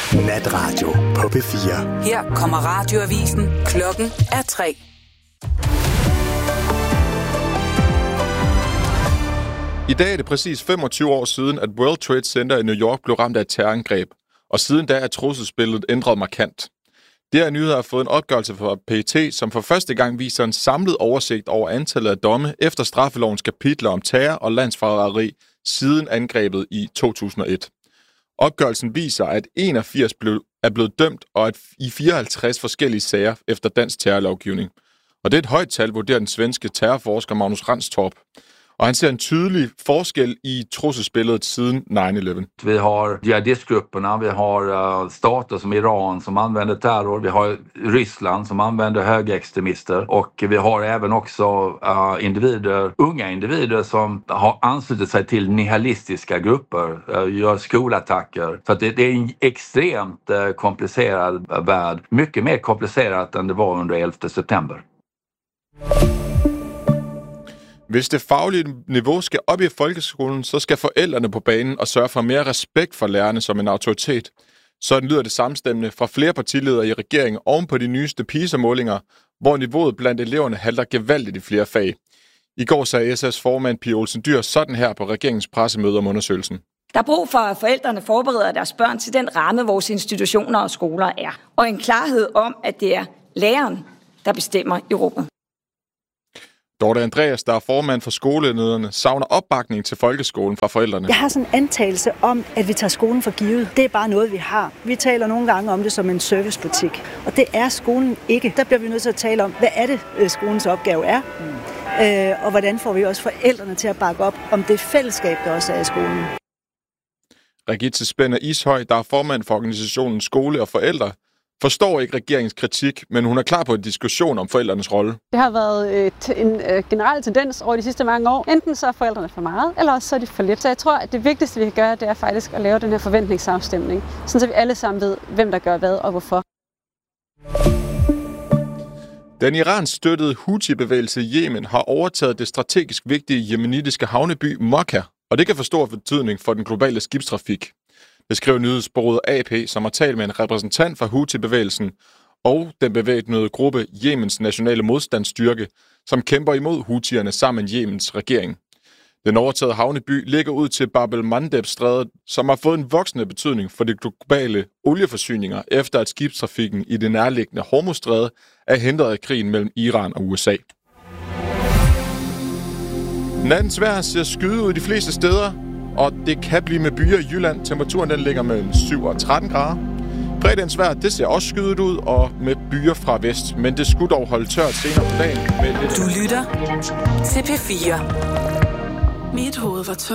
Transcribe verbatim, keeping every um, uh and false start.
Natradio på P fire. Her kommer radioavisen. Klokken er tre. I dag er det præcis femogtyve år siden, at World Trade Center i New York blev ramt af et terrorangreb, og siden da er trusselsbilledet ændret markant. Det her nyheder har fået en opgørelse fra P E T, som for første gang viser en samlet oversigt over antallet af domme efter straffelovens kapitler om terror og landsforræderi siden angrebet i to tusind og et. Opgørelsen viser, at enogfirs blev, er blevet dømt og at i fireoghalvtreds forskellige sager efter dansk terrorlovgivning. Og det er et højt tal, vurderer den svenske terrorforsker Magnus Ranstorp. Og han ser en tydelig forskel i trusselsbilledet siden nine eleven. Vi har jihadistgrupperna, vi har uh, stater som Iran som använder terror, vi har Ryssland som använder högerextremister och vi har även också uh, individer, unga individer som har anslutit sig till nihilistiska grupper, uh, gör skolattacker. Så att det, det är en extremt uh, komplicerad värld, mycket mer komplicerat än det var under elfte september. Hvis det faglige niveau skal op i folkeskolen, så skal forældrene på banen og sørge for mere respekt for lærerne som en autoritet. Sådan lyder det samstemmende fra flere partiledere i regeringen oven på de nyeste PISA-målinger, hvor niveauet blandt eleverne halter gevaldigt i flere fag. I går sagde S F's formand Pia Olsen Dyhr sådan her på regeringens pressemøde om undersøgelsen. Der er brug for, at forældrene forbereder deres børn til den ramme, vores institutioner og skoler er. Og en klarhed om, at det er læreren, der bestemmer i rummet. Dorte Andreas, der er formand for skolelederne, savner opbakning til folkeskolen fra forældrene. Jeg har sådan en antagelse om, at vi tager skolen for givet. Det er bare noget, vi har. Vi taler nogle gange om det som en servicebutik, og det er skolen ikke. Der bliver vi nødt til at tale om, hvad er det, skolens opgave er, mm. øh, og hvordan får vi også forældrene til at bakke op om det fællesskab, der også er i skolen. Regitze Spænder Ishøj, der er formand for organisationen Skole og Forældre, forstår ikke regeringens kritik, men hun er klar på en diskussion om forældrenes rolle. Det har været et, en øh, generel tendens over de sidste mange år. Enten så er forældrene for meget, eller også så er de for lidt. Så jeg tror, at det vigtigste, vi kan gøre, det er faktisk at lave den her forventningsafstemning, sådan så vi alle sammen ved, hvem der gør hvad og hvorfor. Den Iran støttede Houthi-bevægelse i Yemen har overtaget det strategisk vigtige yemenitiske havneby Mokka, og det kan få stor betydning for den globale skibstrafik. Det skriver nyhedsbureauet A P, som har talt med en repræsentant for Houthi-bevægelsen og den bevæbnede gruppe Yemens nationale modstandsstyrke, som kæmper imod Houthierne sammen med Yemens regering. Den overtagede havneby ligger ud til Bab el-Mandeb-strædet, som har fået en voksende betydning for de globale olieforsyninger, efter at skibstrafikken i det nærliggende Hormuzstræde er hindret af krigen mellem Iran og U S A. Nattens vejr ser skyde ud de fleste steder, og det kan blive med byer i Jylland. Temperaturen den ligger mellem syv og tretten grader. Fredagens vejr, det ser også skydet ud, og med byer fra vest. Men det skulle dog holde tørt senere på dagen. Med lidt... Du lytter til P fire. Mit hoved var tørt.